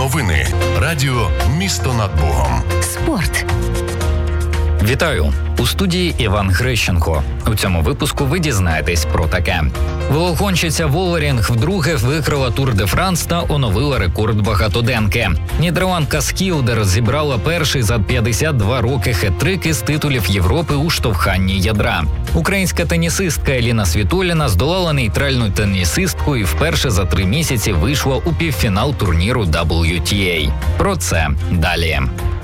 Новини. Радіо «Місто над Богом». Спорт. Вітаю! У студії Іван Грищенко. У цьому випуску ви дізнаєтесь про таке. Велогонщиця Волерінг вдруге виграла Тур де Франс та оновила рекорд багатоденки. Нідерландка Схілдер зібрала перший за 52 роки хет-трик із титулів Європи у штовханні ядра. Українська тенісистка Еліна Світоліна здолала нейтральну тенісистку і вперше за 3 місяці вийшла у півфінал турніру WTA. Про це далі.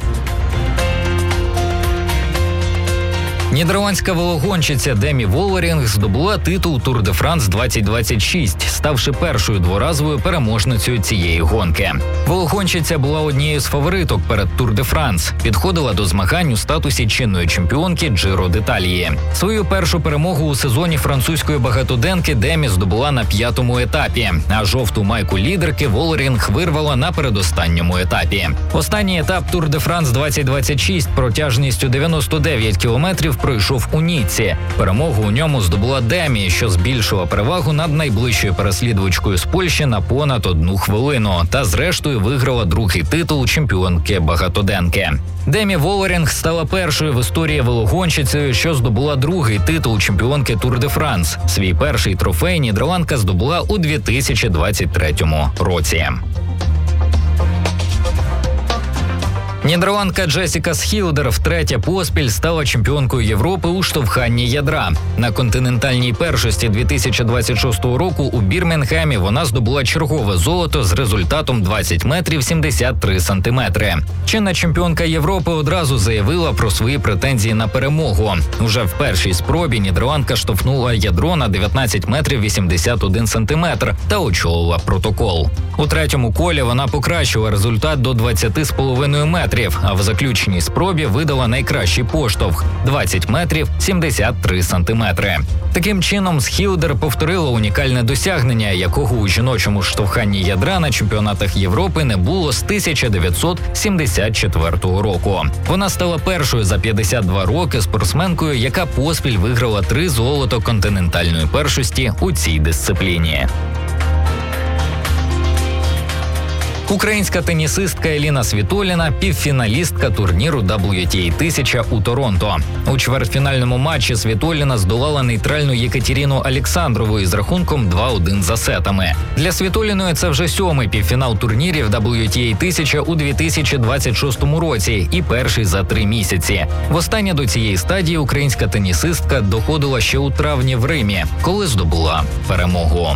Нідерландська велогонщиця Демі Волерінг здобула титул Тур де Франс 2026, ставши першою дворазовою переможницею цієї гонки. Велогонщиця була однією з фавориток перед Тур де Франс, підходила до змагань у статусі чинної чемпіонки Джиро д'Італії. Свою першу перемогу у сезоні французької багатоденки Демі здобула на 5-му етапі, а жовту майку лідерки Волерінг вирвала на передостанньому етапі. Останній етап Тур де Франс 2026 протяжністю 99 кілометрів пройшов у Ніцці. Перемогу у ньому здобула Демі, що збільшила перевагу над найближчою переслідувачкою з Польщі на понад 1 хвилину та зрештою виграла другий титул чемпіонки багатоденки. Демі Волерінг стала першою в історії велогонщицею, що здобула другий титул чемпіонки Тур де Франс. Свій перший трофей нідерландка здобула у 2023 році. Нідерландка Джесіка Схілдер втретє поспіль стала чемпіонкою Європи у штовханні ядра. На континентальній першості 2026 року у Бірмінгемі вона здобула чергове золото з результатом 20 метрів 73 сантиметри. Чинна чемпіонка Європи одразу заявила про свої претензії на перемогу. Уже в першій спробі нідерландка штовхнула ядро на 19 метрів 81 сантиметр та очолила протокол. У третьому колі вона покращила результат до 20,5 метрів, а в заключній спробі видала найкращий поштовх – 20 метрів 73 сантиметри. Таким чином, Схілдер повторила унікальне досягнення, якого у жіночому штовханні ядра на чемпіонатах Європи не було з 1974 року. Вона стала першою за 52 роки спортсменкою, яка поспіль виграла 3 золото континентальної першості у цій дисципліні. Українська тенісистка Еліна Світоліна – півфіналістка турніру WTA 1000 у Торонто. У чвертьфінальному матчі Світоліна здолала нейтральну Єкатеріну Олександрову із рахунком 2-1 за сетами. Для Світоліної це вже 7-й півфінал турнірів WTA 1000 у 2026 році і перший за 3 місяці. Востаннє до цієї стадії українська тенісистка доходила ще у травні в Римі, коли здобула перемогу.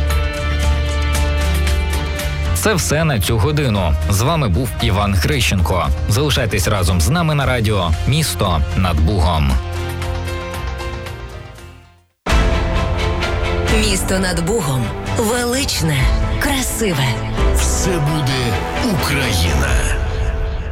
Це все на цю годину. З вами був Іван Грищенко. Залишайтесь разом з нами на радіо «Місто над Бугом». Місто над Бугом. Величне, красиве. Все буде Україна.